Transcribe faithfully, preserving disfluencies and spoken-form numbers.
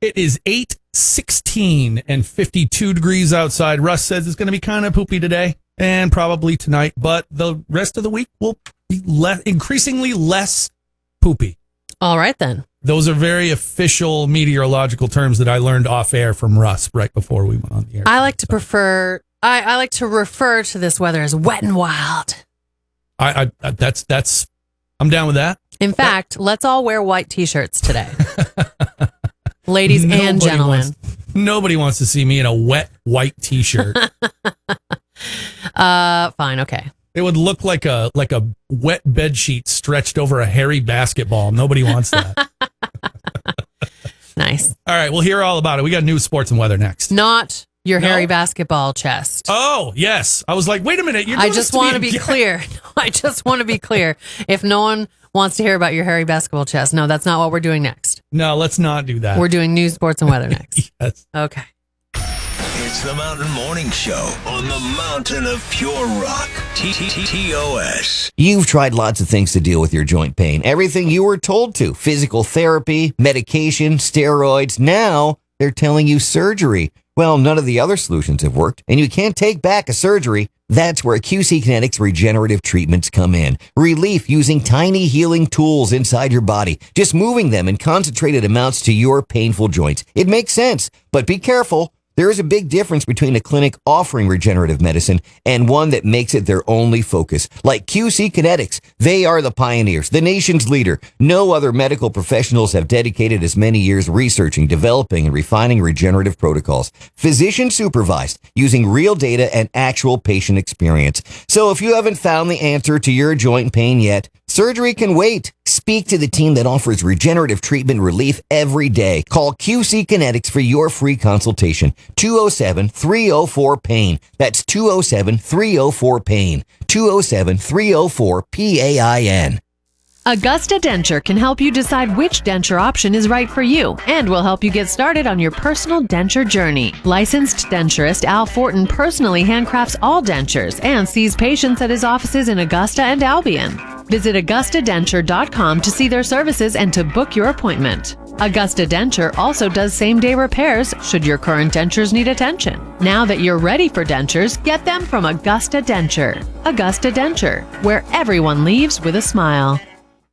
It is eight sixteen and fifty-two degrees outside. Russ says it's going to be kind of poopy today and probably tonight, but the rest of the week will be le- increasingly less poopy. All right, then. Those are very official meteorological terms that I learned off air from Russ right before we went on the air. I like to prefer, I, I like to refer to this weather as wet and wild. I, I that's, that's, I'm down with that. In fact, let's all wear white t-shirts today. Ladies Nobody and gentlemen. Wants, nobody wants to see me in a wet white t-shirt. uh, fine. Okay. It would look like a like a wet bed sheet stretched over a hairy basketball. Nobody wants that. Nice. All right, we'll hear all about it. We got news, sports, and weather next. Not your No? hairy basketball chest. Oh, yes. I was like, wait a minute. You're I doing just this to want to me be again. clear. I just want to be clear. If no one wants to hear about your hairy basketball chest, no, that's not what we're doing next. No, let's not do that. We're doing news, sports, and weather next. Yes. Okay. It's the Mountain Morning Show on the Mountain of Pure Rock. T T T O S. You've tried lots of things to deal with your joint pain. Everything you were told to. Physical therapy, medication, steroids. Now they're telling you surgery. Well, none of the other solutions have worked, and you can't take back a surgery. That's where Q C Kinetics regenerative treatments come in. Relief using tiny healing tools inside your body, just moving them in concentrated amounts to your painful joints. It makes sense, but be careful. There is a big difference between a clinic offering regenerative medicine and one that makes it their only focus. Like Q C Kinetics, they are the pioneers, the nation's leader. No other medical professionals have dedicated as many years researching, developing, and refining regenerative protocols. Physician supervised, using real data and actual patient experience. So if you haven't found the answer to your joint pain yet, surgery can wait. Speak to the team that offers regenerative treatment relief every day. Call Q C Kinetics for your free consultation. two oh seven, three oh four, pain. That's two oh seven, three oh four, pain. two oh seven, three oh four, P A I N. Augusta Denture can help you decide which denture option is right for you and will help you get started on your personal denture journey. Licensed denturist Al Fortin personally handcrafts all dentures and sees patients at his offices in Augusta and Albion. Visit Augusta Denture dot com to see their services and to book your appointment. Augusta Denture also does same-day repairs should your current dentures need attention. Now that you're ready for dentures, get them from Augusta Denture. Augusta Denture, where everyone leaves with a smile.